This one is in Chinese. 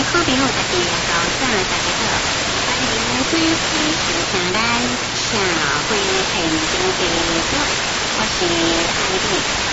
好朋友大家早上大家好，欢迎收听收听咱社会评论节目，我是艾丽。